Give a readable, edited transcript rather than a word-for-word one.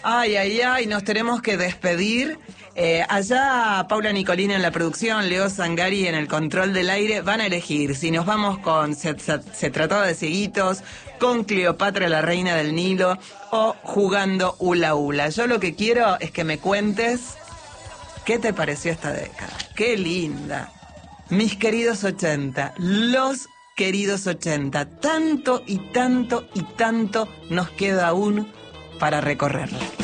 Ay, ay, ay, nos tenemos que despedir. Allá Paula Nicolina en la producción, Leo Zangari en el control del aire, van a elegir si nos vamos con Se trataba de cieguitos, con Cleopatra la reina del Nilo o jugando hula hula. Yo lo que quiero es que me cuentes qué te pareció esta década. Qué linda. Mis queridos 80, los queridos 80, tanto y tanto y tanto nos queda aún para recorrerla.